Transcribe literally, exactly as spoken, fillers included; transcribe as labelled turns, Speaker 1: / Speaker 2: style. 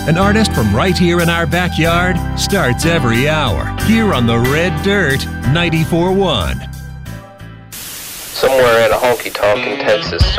Speaker 1: An artist from right here in our backyard starts every hour here on the Red Dirt ninety-four point one.
Speaker 2: Somewhere in a honky-tonk in Texas,